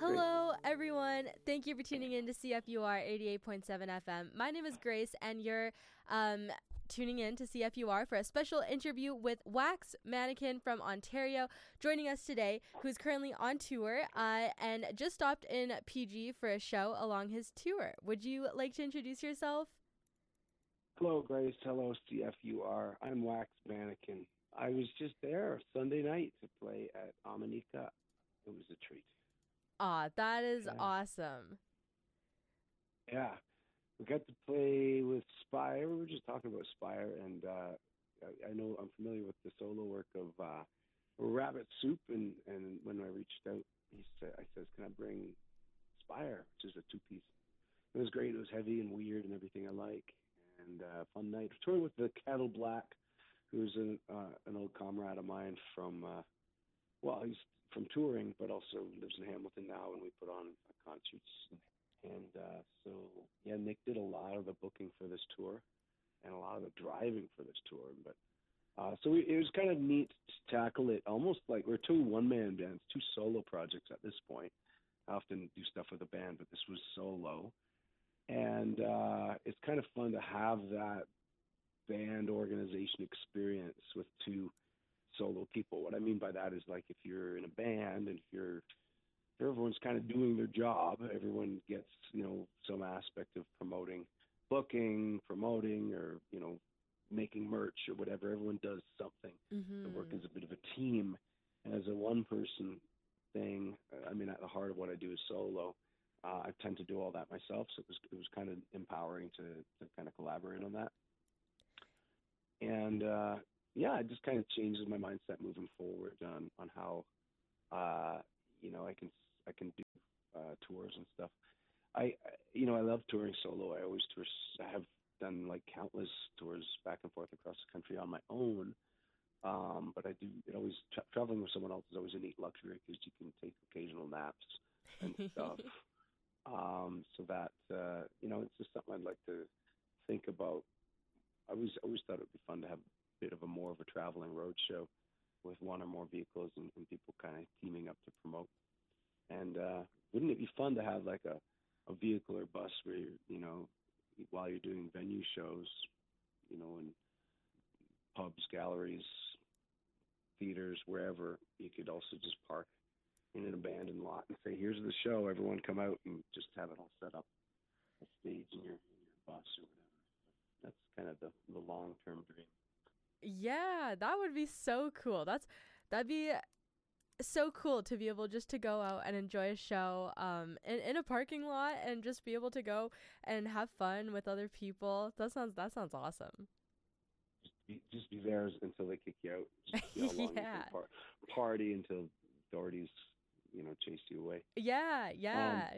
Hello, everyone. Thank you for tuning in to CFUR 88.7 FM. My name is Grace, and you're tuning in to CFUR for a special interview with Wax Mannequin from Ontario, joining us today, who's currently on tour and just stopped in PG for a show along his tour. Would you like to introduce yourself? Hello, Grace. Hello, CFUR. I'm Wax Mannequin. I was just there Sunday night to play at Amanika. It was a treat. Ah, that is awesome. Yeah. We got to play with Spire. We were just talking about Spire, and I know I'm familiar with the solo work of Rabbit Soup, and when I reached out, I says, can I bring Spire, which is a two-piece. It was great. It was heavy and weird and everything I like, and fun night. Touring with the Cattle Black, who's an old comrade of mine from, he's from touring, but also lives in Hamilton now, and we put on concerts. And Nick did a lot of the booking for this tour and a lot of the driving for this tour. But it was kind of neat to tackle it almost like we're two one-man bands, two solo projects at this point. I often do stuff with a band, but this was solo. And it's kind of fun to have that band organization experience with two solo people. What I mean by that is, like, if you're in a band and if everyone's kind of doing their job, everyone gets, some aspect of booking, promoting, or, making merch or whatever. Everyone does something. Mm-hmm. The work is a bit of a team. And as a one-person thing, at the heart of what I do is solo. I tend to do all that myself, so it was kind of empowering to kind of collaborate on that. And it just kind of changes my mindset moving forward on how I can do tours and stuff. I love touring solo. I have done like countless tours back and forth across the country on my own. But I do traveling with someone else is always a neat luxury because you can take occasional naps and stuff. It's just something I'd like to think about. I always thought it would be fun to have a bit of more of a traveling road show with one or more vehicles and people kind of teaming up to promote. And wouldn't it be fun to have like a vehicle or bus where while you're doing venue shows, in pubs, galleries, theaters, wherever, you could also just park in an abandoned lot and say, here's the show, everyone come out, and just have it all set up, a stage in your bus or whatever. That's kind of the long-term dream. Yeah, that would be so cool. That'd be so cool to be able just to go out and enjoy a show in a parking lot and just be able to go and have fun with other people. That sounds awesome. Just be there until they kick you out. Just see how long you can party until authorities, chase you away. Yeah. Yeah.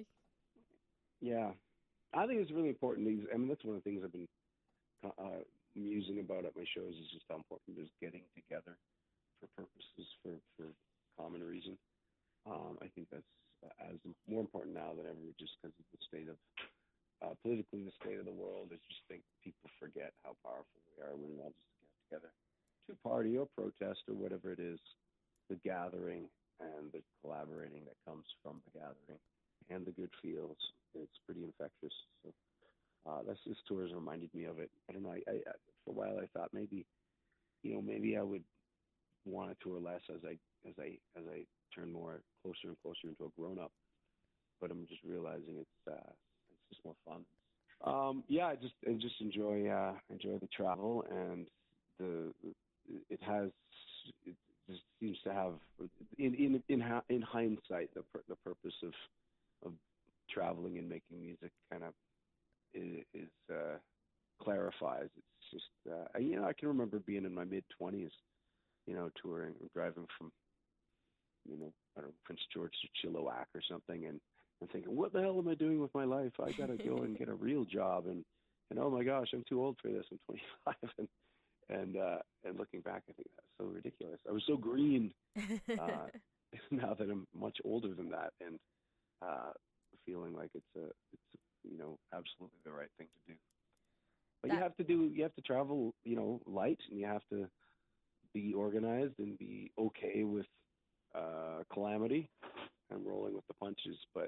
I think it's really important. That's one of the things I've been musing about at my shows is just how important it is getting together for purposes, for common reason. I think that's as more important now than ever, just because of the state of politically the state of the world. I just think people forget how powerful we are when we all just get together to party or protest or whatever it is. The gathering and the collaborating that comes from the gathering and the good feels, it's pretty infectious. So this tour has reminded me of it. I don't know. I for a while I thought maybe I would want to tour less as I turn more closer and closer into a grown up. But I'm just realizing it's just more fun. I just enjoy the travel, and it just seems to have in hindsight the purpose of traveling and making music kind of is clarifies. It's just I can remember being in my mid-20s, touring, driving from Prince George to Chilliwack or something, and thinking, what the hell am I doing with my life? I got to go and get a real job, and oh my gosh, I'm too old for this. I'm 25, and looking back, I think that's so ridiculous. I was so green. Now that I'm much older than that, and feeling like it's absolutely the right thing to do. But you have to travel, light, and you have to be organized and be okay with calamity and rolling with the punches. But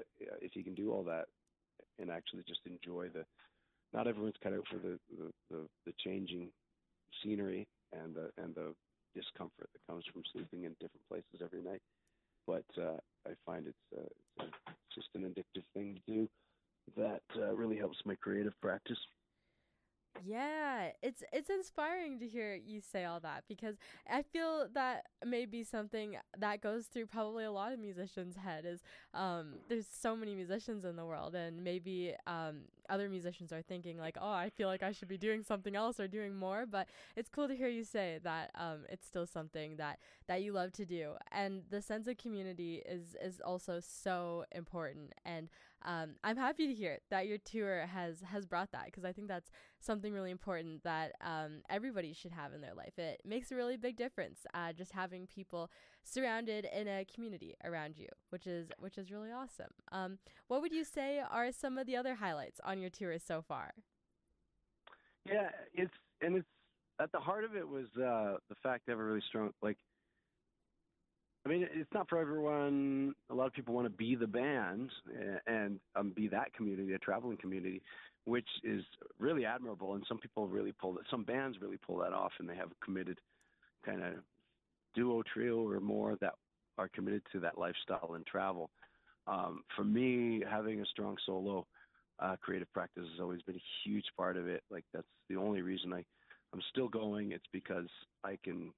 that and actually just enjoy the. Not everyone's cut out for the changing scenery and the discomfort that comes from sleeping in different places every night. But I find it's just an addictive thing to do that really helps my creative practice. Yeah, it's inspiring to hear you say all that, because I feel that may be something that goes through probably a lot of musicians' head is there's so many musicians in the world, and maybe other musicians are thinking like, oh, I feel like I should be doing something else or doing more, but it's cool to hear you say that it's still something that you love to do. And the sense of community is also so important, and I'm happy to hear that your tour has brought that, because I think that's something really important that everybody should have in their life. It makes a really big difference, just having people surrounded in a community around you, which is really awesome. What would you say are some of the other highlights on your tour so far? Yeah, it's at the heart of it was the fact to have a really strong, like, I mean, it's not for everyone. A lot of people want to be the band and be that community, a traveling community, which is really admirable. And some people really some bands really pull that off, and they have a committed kind of duo, trio, or more that are committed to that lifestyle and travel. For me, having a strong solo creative practice has always been a huge part of it. Like, that's the only reason I'm still going. It's because I can,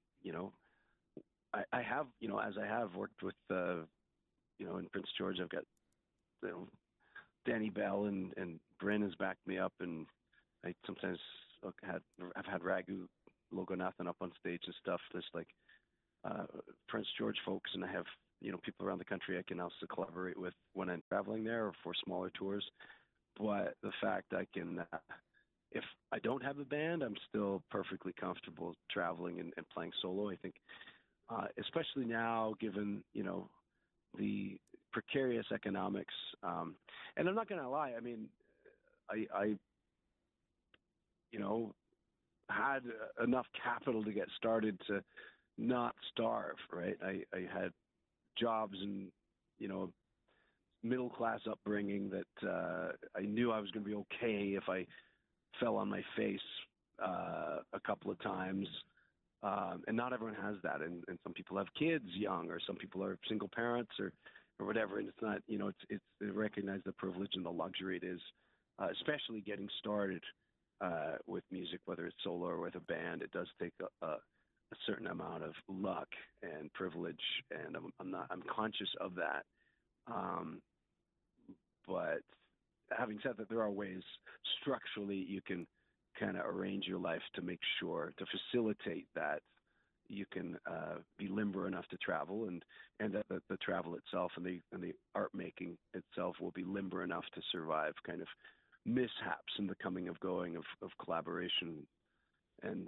I have, as I have worked with, in Prince George, I've got, Danny Bell and Bryn has backed me up, and I sometimes I've had Raghu Loganathan up on stage and stuff. There's like Prince George folks, and I have people around the country I can also collaborate with when I'm traveling there or for smaller tours. But the fact I can, if I don't have a band, I'm still perfectly comfortable traveling and playing solo. I think, especially now, given the precarious economics, and I'm not going to lie. I mean, I had enough capital to get started to not starve. Right, I had jobs and middle class upbringing that I knew I was going to be okay if I fell on my face a couple of times. And not everyone has that, and some people have kids young, or some people are single parents, or whatever. And it's not, it's they recognize the privilege and the luxury it is, especially getting started with music, whether it's solo or with a band. It does take a certain amount of luck and privilege, and I'm conscious of that. But having said that, there are ways structurally you can kind of arrange your life to make sure to facilitate that you can be limber enough to travel, and that the travel itself and the art making itself will be limber enough to survive kind of mishaps in the coming of going of collaboration. And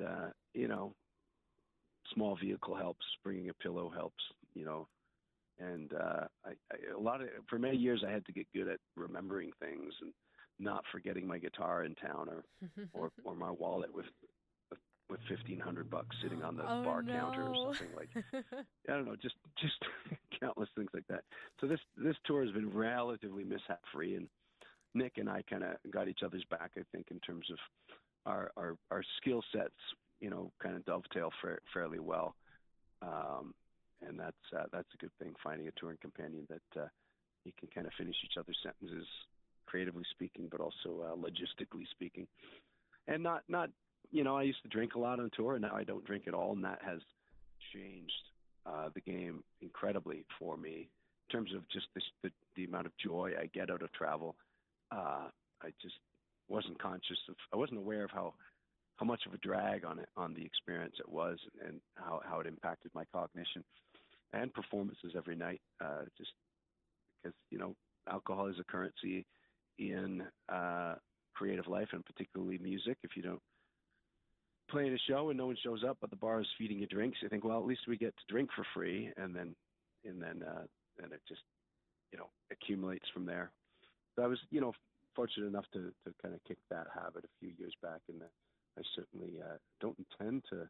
small vehicle helps, bringing a pillow helps, and for many years I had to get good at remembering things and not forgetting my guitar in town, or my wallet with $1,500 sitting on the bar counter or something. Like, I don't know, just countless things like that. So this tour has been relatively mishap free, and Nick and I kind of got each other's back, I think, in terms of our skill sets, kind of dovetail fairly well. And that's a good thing, finding a touring companion that you can kind of finish each other's sentences, creatively speaking, but also logistically speaking. And not I used to drink a lot on tour, and now I don't drink at all, and that has changed the game incredibly for me in terms of just the amount of joy I get out of travel. I just wasn't I wasn't aware of how much of a drag on the experience it was, and how it impacted my cognition and performances every night, just because alcohol is a currency in creative life, and particularly music. If you don't play in a show and no one shows up, but the bar is feeding you drinks, you think, well, at least we get to drink for free, and then it just accumulates from there. So I was fortunate enough to kind of kick that habit a few years back, and I certainly don't intend to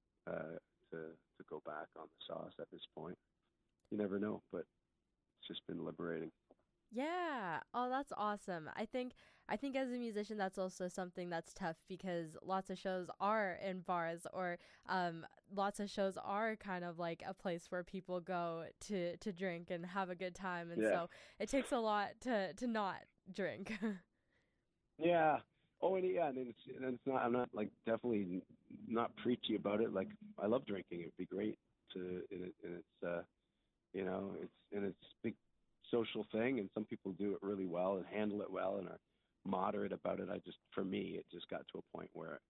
go back on the sauce at this point. You never know, but it's just been liberating. Yeah. Oh, that's awesome. I think as a musician that's also something that's tough because lots of shows are in bars or lots of shows are kind of like a place where people go to drink and have a good time and Yeah. so it takes a lot to not drink. Yeah. Oh, and yeah, and it's not. I'm not like definitely not preachy about it. Like I love drinking. It'd be great to, and it's it's a big social thing, and some people do it really well and handle it well and are moderate about it. For me, it just got to a point where,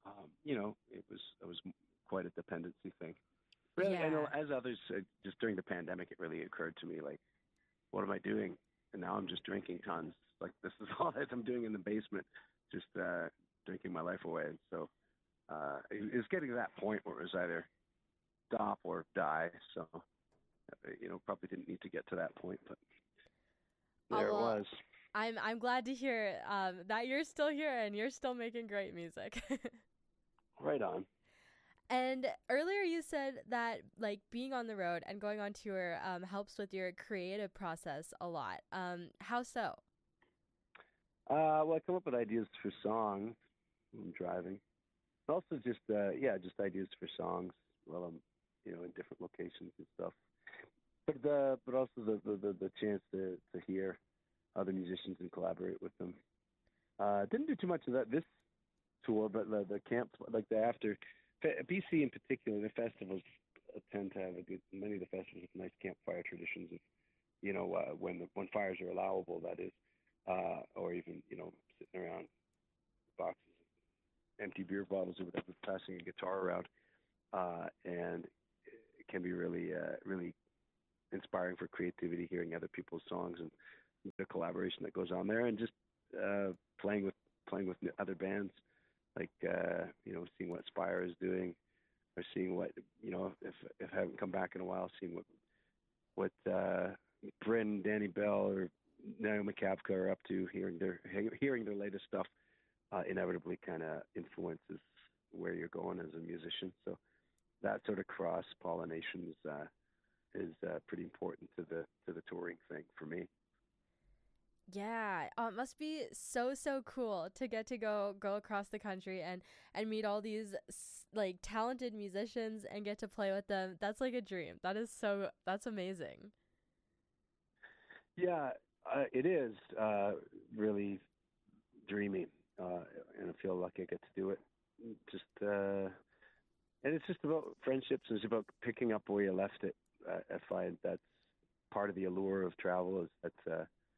it was quite a dependency thing. Really, I know Yeah. as others, just during the pandemic, it really occurred to me like, what am I doing? And now I'm just drinking tons. Like this is all that I'm doing in the basement, just drinking my life away. And so it's getting to that point where it was either stop or die. So probably didn't need to get to that point, but there it Well, was. I'm glad to hear that you're still here and you're still making great music. Right on. And earlier you said that like being on the road and going on tour helps with your creative process a lot. How so? Well, I come up with ideas for songs when I'm driving. Also, just ideas for songs while I'm, in different locations and stuff. But also the chance to hear other musicians and collaborate with them. Didn't do too much of that this tour, but the camp, like the after BC in particular, the festivals tend to have many of the festivals have nice campfire traditions of, when fires are allowable, that is, or even sitting around boxes, empty beer bottles or whatever, passing a guitar around, and it can be really inspiring for creativity, hearing other people's songs and the collaboration that goes on there, and just uh, playing with other bands, like seeing what Spire is doing, or seeing what if I haven't come back in a while, seeing what Bryn, Danny Bell, or Naomi Kapka are up to, hearing their latest stuff, inevitably kind of influences where you're going as a musician. So that sort of cross pollination is pretty important to the touring thing for me. Yeah, it must be so cool to get to go across the country and meet all these like talented musicians and get to play with them. That's like a dream. That's amazing. Yeah, it is really dreamy, and I feel lucky I get to do it. Just and it's just about friendships. It's about picking up where you left it. I find that's part of the allure of travel, is that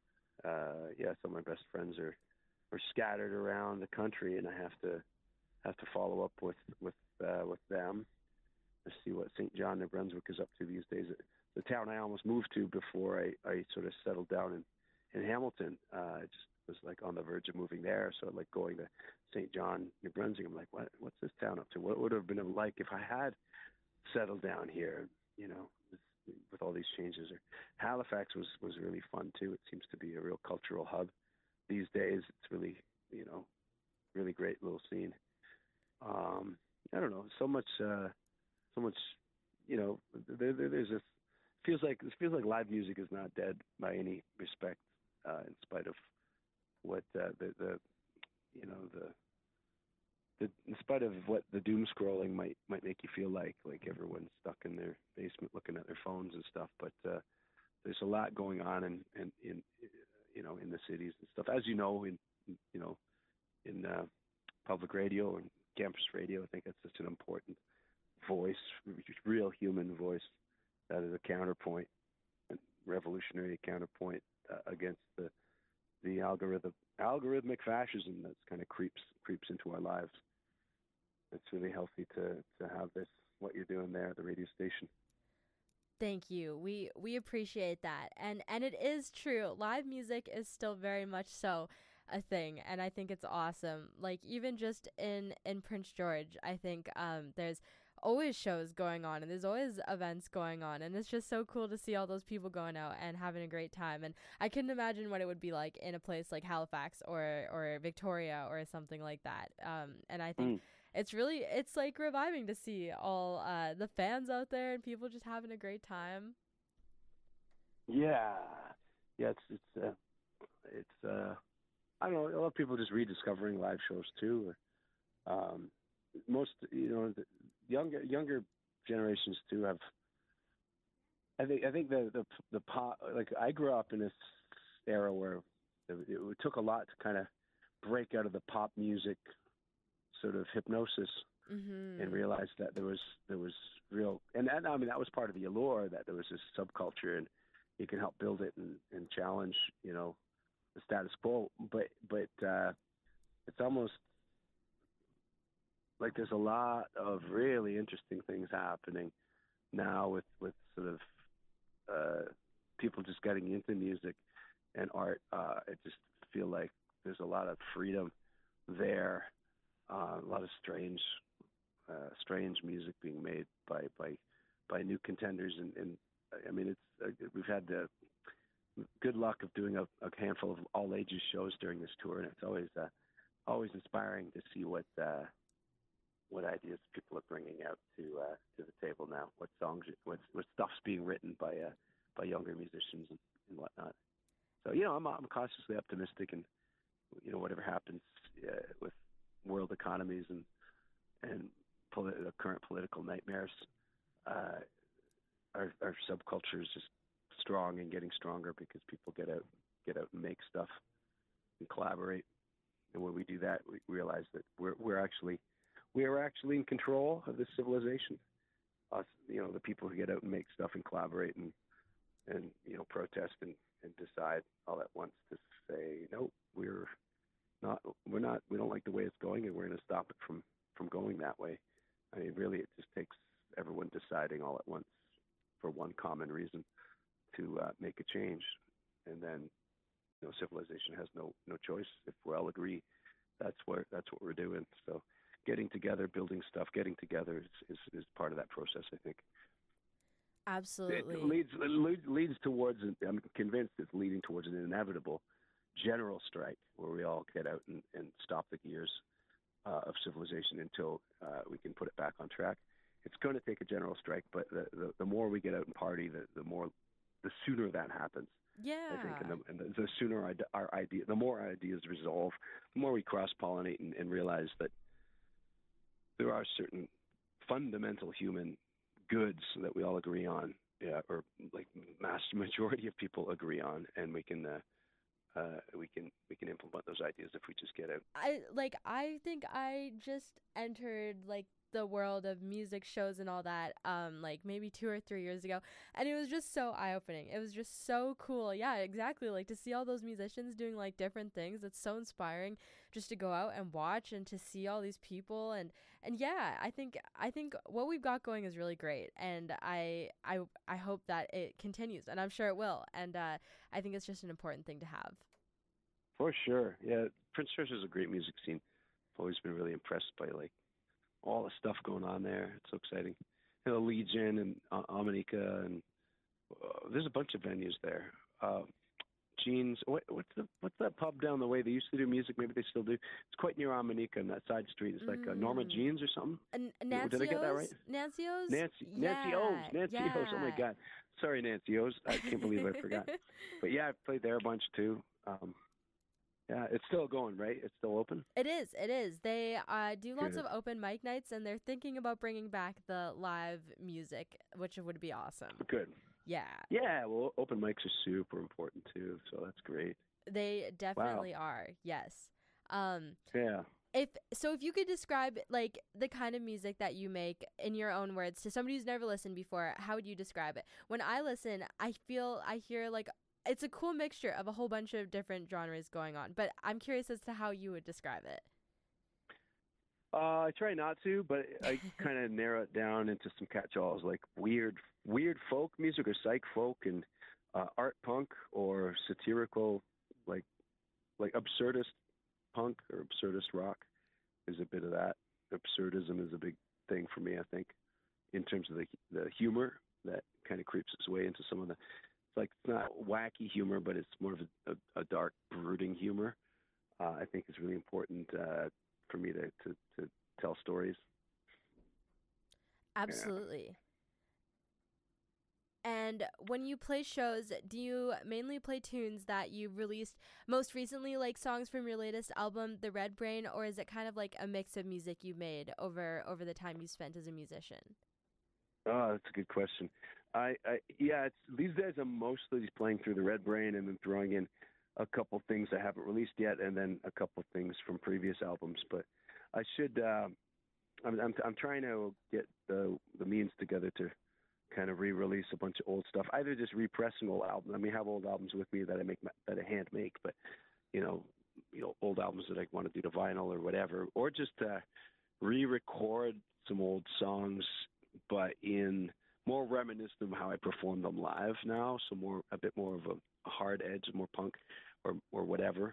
some of my best friends are scattered around the country, and I have to follow up with them to see what St. John, New Brunswick is up to these days. The town I almost moved to before I sort of settled down in Hamilton. I just was like on the verge of moving there, so like going to St. John, New Brunswick. I'm like, what's this town up to? What would it have been like if I had settled down here? With all these changes. Or Halifax was really fun too. It seems to be a real cultural hub these days. It's really really great little scene. I don't know, so much there's this feels like live music is not dead by any respect, in spite of what the you know in spite of what the doom scrolling might make you feel like everyone's stuck in their basement looking at their phones and stuff. But there's a lot going on in the cities and stuff, as in public radio and campus radio. I think that's such an important voice, real human voice, that is a counterpoint, a revolutionary counterpoint against the algorithmic fascism that's kind of creeps into our lives. It's really healthy to have this, what you're doing there at the radio station. Thank you. We appreciate that. And it is true. Live music is still very much so a thing, and I think it's awesome. Like even just in Prince George, I think there's always shows going on and there's always events going on, and it's just so cool to see all those people going out and having a great time. And I couldn't imagine what it would be like in a place like Halifax or Victoria or something like that. And I think it's like reviving to see all the fans out there and people just having a great time. Yeah, yeah, it's I don't know. A lot of people just rediscovering live shows too. Or, most, the younger generations too have. I think the pop, like I grew up in this era where it took a lot to kind of break out of the pop music sort of hypnosis and Mhm. realize that there was real, and I mean that was part of the allure, that there was this subculture and you can help build it and challenge the status quo, but it's almost like there's a lot of really interesting things happening now with sort of people just getting into music and art. I just feel like there's a lot of freedom there, a lot of strange music being made by new contenders, and I mean we've had the good luck of doing a handful of all ages shows during this tour, and it's always inspiring to see what ideas people are bringing out to the table now. What songs, what stuff's being written by younger musicians and whatnot. So I'm cautiously optimistic, and whatever happens with world economies and the current political nightmares, uh, our subculture is just strong and getting stronger because people get out and make stuff and collaborate. And when we do that, we realize that we're actually in control of this civilization. Us, the people who get out and make stuff and collaborate and protest and decide all at once to say no, we don't like the way it's going, and we're going to stop it from going that way. I mean, really, it just takes everyone deciding all at once for one common reason to make a change, and then civilization has no choice. If we all agree, that's what we're doing. So, getting together, building stuff, getting together is part of that process. I think it Absolutely. leads towards. I'm convinced it's leading towards an inevitable general strike where we all get out and stop the gears of civilization until we can put it back on track. It's going to take a general strike, but the more we get out and party, the sooner that happens. I think, Yeah. and the sooner the more our ideas resolve, the more we cross pollinate and realize that there are certain fundamental human goods that we all agree on, yeah, or like mass majority of people agree on, and we can implement those ideas if we just get out. I think I just entered like the world of music shows and all that like maybe 2 or 3 years ago, and it was just so eye-opening. It was just so cool. Yeah, exactly. Like to see all those musicians doing like different things. It's so inspiring just to go out and watch and to see all these people and yeah, I think what we've got going is really great, and I hope that it continues, and I'm sure it will. And I think it's just an important thing to have. For sure, yeah. Prince George is a great music scene. I've always been really impressed by like all the stuff going on there. It's so exciting. Legion and Amanika, and there's a bunch of venues there. Jeans. What's that pub down the way? They used to do music. Maybe they still do. It's quite near Amanika on that side street. It's like Norma Mm. Jeans or something. Did I get that right? Nancio's? Nancio's? Nancy O's. Yeah, Nancy O's. Oh my yeah. God. Sorry, Nancy O's. I can't believe I forgot. But yeah, I've played there a bunch too. Yeah, it's still going, right? It's still open. It is. It is. They do lots Good. of open mic nights, and they're thinking about bringing back the live music, which would be awesome. Good. Yeah, Yeah, well, open mics are super important too, so that's great. they Wow. definitely are. Yes. Um, Yeah. if you could describe like the kind of music that you make in your own words to somebody who's never listened before, how would you describe it? When I listen, I hear like it's a cool mixture of a whole bunch of different genres going on, but I'm curious as to how you would describe I try not to, but I kind of narrow it down into some catch-alls like weird folk music or psych folk and art punk or satirical, like absurdist punk or absurdist rock is a bit of that. Absurdism is a big thing for me, I think, in terms of the humor that kind of creeps its way into some of the. It's not wacky humor, but it's more of a dark, brooding humor. I think is really important for me to tell stories. Yeah. absolutely. And when you play shows, do you mainly play tunes that you released most recently, like songs from your latest album, The Red Brain, or is it kind of like a mix of music you made over the time you spent as a musician? Oh, that's a good question. Yeah, it's these days I'm mostly playing through the Red Brain and then throwing in a couple things I haven't released yet, and then a couple things from previous albums. But I should. I'm trying to get the means together to kind of re-release a bunch of old stuff. Either just repressing old albums. I mean, I have old albums with me that that I hand make, but you know, old albums that I want to do to vinyl or whatever, or just re-record some old songs, but in more reminiscent of how I perform them live now. So a bit more of a hard edge, more punk, or whatever.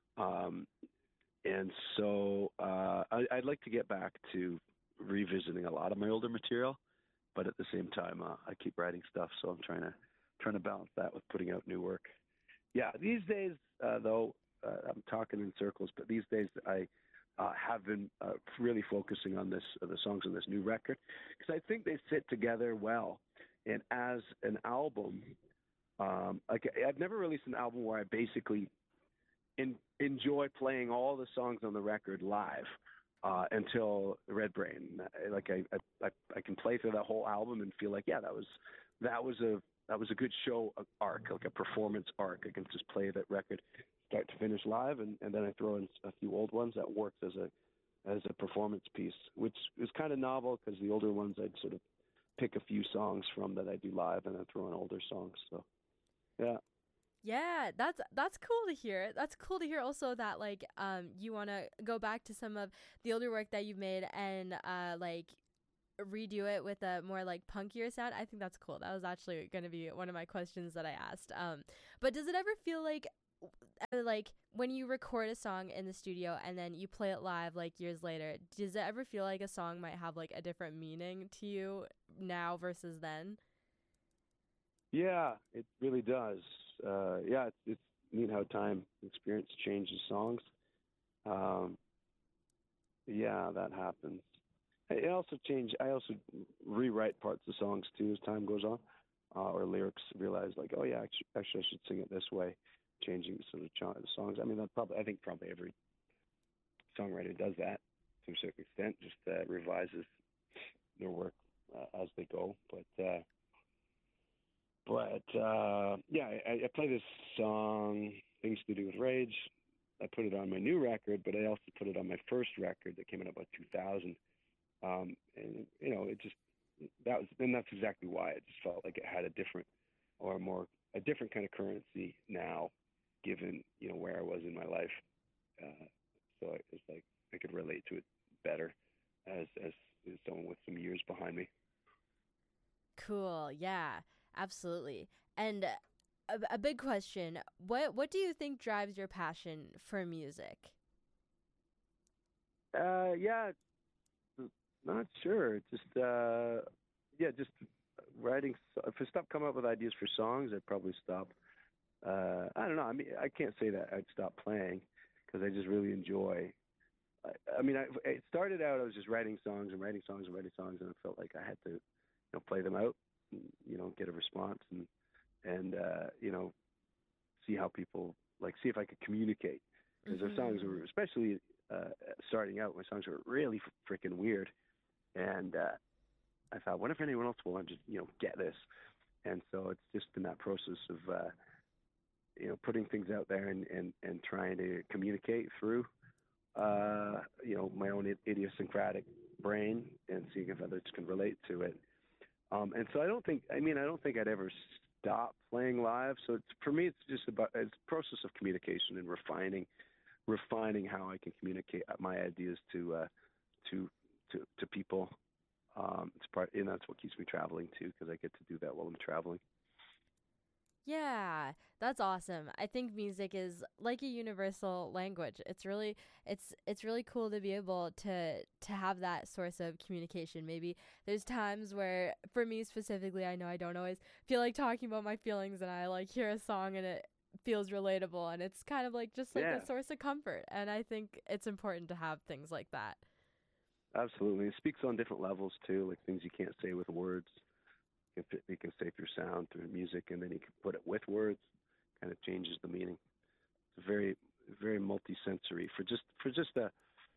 And so I'd like to get back to revisiting a lot of my older material, but at the same time, I keep writing stuff, so I'm trying to balance that with putting out new work. Yeah, these days, though, I'm talking in circles, but these days I have been really focusing on the songs on this new record, because I think they fit together well. And as an album, I've never released an album where I basically enjoy playing all the songs on the record live until Red Brain. Like I can play through that whole album and feel like, yeah, that was a good show arc, like a performance arc. I can just play that record start to finish live, and then I throw in a few old ones that works as a performance piece, which is kind of novel because the older ones I'd sort of pick a few songs from that I do live and then throw in older songs. So yeah. Yeah, that's cool to hear. That's cool to hear also that like you want to go back to some of the older work that you've made and like redo it with a more like punkier sound. I think that's cool. That was actually going to be one of my questions that I asked. But does it ever feel like when you record a song in the studio and then you play it live like years later, does it ever feel like a song might have like a different meaning to you now versus then? Yeah, it really does. Yeah, it's neat how time experience changes songs. Yeah, that happens. I also rewrite parts of songs too as time goes on, or lyrics. Realize like, oh yeah, actually I should sing it this way, changing sort of the songs. I mean, I think probably every songwriter does that to a certain extent. Just revises their work as they go, yeah, I play this song, Things to Do with Rage. I put it on my new record, but I also put it on my first record that came out about 2000. And that's exactly why it just felt like it had a different kind of currency now, given where I was in my life. So it was like I could relate to it better as someone with some years behind me. Cool. Yeah, absolutely. And a big question, what do you think drives your passion for music? Yeah, not sure. Just just writing. If I stop coming up with ideas for songs, I'd probably stop. I don't know. I mean, I can't say that I'd stop playing because I just really enjoy. It started out I was just writing songs and writing songs and writing songs, and I felt like I had to, play them out, and, get a response and see how people see if I could communicate. Because the songs were, especially starting out, my songs were really freaking weird, and I thought, what if anyone else will just get this? And so it's just in that process of putting things out there and trying to communicate through my own idiosyncratic brain and seeing if others can relate to it. And so I don't think I'd ever stop playing live. So for me, it's just it's a process of communication and refining how I can communicate my ideas to people. It's part, and that's what keeps me traveling too, because I get to do that while I'm traveling. Yeah, that's awesome. I think music is like a universal language. It's really cool to be able to have that source of communication. Maybe there's times where for me specifically, I know I don't always feel like talking about my feelings, and I hear a song and it feels relatable, and it's kind of just a source of comfort. And I think it's important to have things like that. Absolutely. It speaks on different levels too, like things you can't say with words. he can say through sound, through music, and then he can put it with words. Kind of changes the meaning. It's very, very multi-sensory for just a,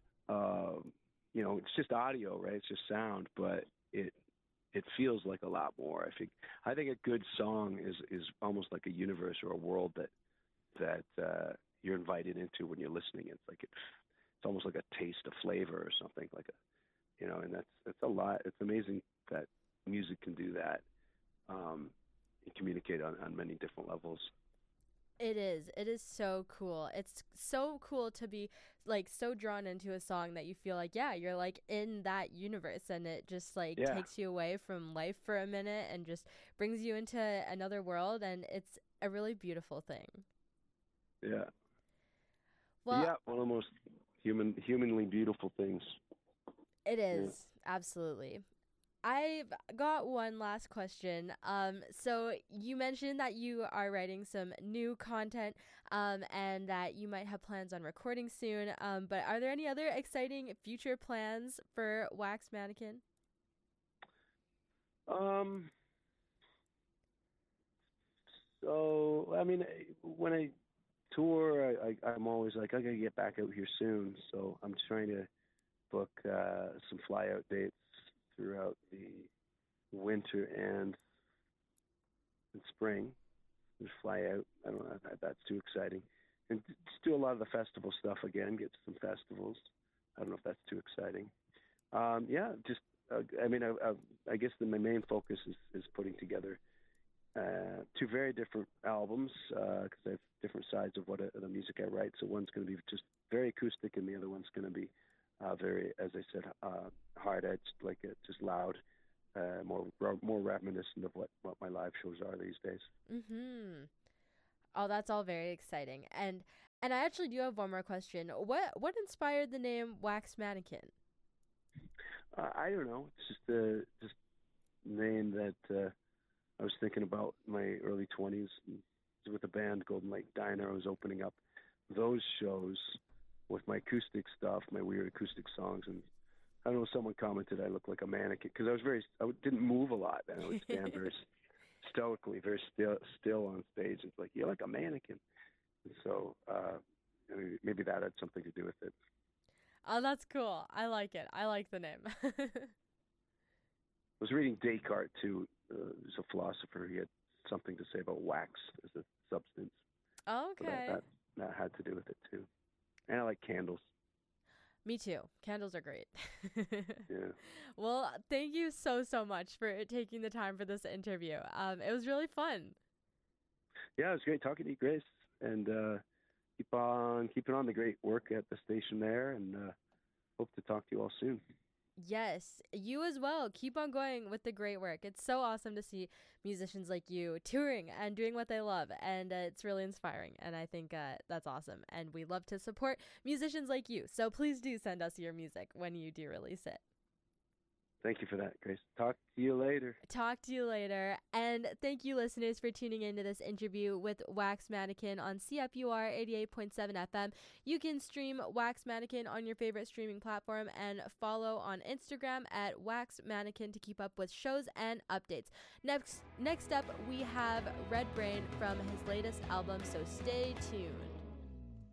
it's just audio, right? It's just sound, but it feels like a lot more. I think a good song is almost like a universe or a world that you're invited into when you're listening. It's almost like a taste of flavor or something, and that's a lot. It's amazing that music can do that, and communicate on many different levels. It is. It is so cool. It's so cool to be like so drawn into a song that you feel like, yeah, you're like in that universe, and it just like takes you away from life for a minute and just brings you into another world, and it's a really beautiful thing. Yeah. Well, yeah, one of the most humanly beautiful things. It is, absolutely. I've got one last question. So you mentioned that you are writing some new content, and that you might have plans on recording soon. But are there any other exciting future plans for Wax Mannequin? So, I mean, when I tour, I'm always like, I gotta get back out here soon. So I'm trying to book some fly-out dates throughout the winter and spring. Just fly out. I don't know if that's too exciting. And just do a lot of the festival stuff again, get to some festivals. I don't know if that's too exciting. I guess my main focus is putting together two very different albums, because I have different sides of the music I write. So one's going to be just very acoustic, and the other one's going to be very, as I said, hard-edged, like just loud, more reminiscent of what my live shows are these days. Mm-hmm. Oh, that's all very exciting. And I actually do have one more question. What inspired the name Wax Mannequin? I don't know. It's just a name that I was thinking about in my early 20s with the band Golden Lake Diner. I was opening up those shows with my acoustic stuff, my weird acoustic songs, and I don't know, someone commented I looked like a mannequin because I didn't move a lot, and I would stand very stoically, very still on stage. It's like, you're like a mannequin. And so maybe that had something to do with it. Oh, that's cool. I like it. I like the name. I was reading Descartes, too. He's a philosopher. He had something to say about wax as a substance. Oh, okay. So that had to do with it, too. And I like candles. Me too. Candles are great. Yeah. Well, thank you so much for taking the time for this interview. It was really fun. Yeah, it was great talking to you, Grace. And keep on keeping on the great work at the station there, and hope to talk to you all soon. Yes, you as well. Keep on going with the great work. It's so awesome to see musicians like you touring and doing what they love, and it's really inspiring, and I think that's awesome, and we love to support musicians like you, so please do send us your music when you do release it. Thank you for that, Grace. Talk to you later. And thank you, listeners, for tuning into this interview with Wax Mannequin on CFUR 88.7 FM. You can stream Wax Mannequin on your favorite streaming platform and follow on Instagram at Wax Mannequin to keep up with shows and updates. Next up, we have Red Brain from his latest album, so stay tuned.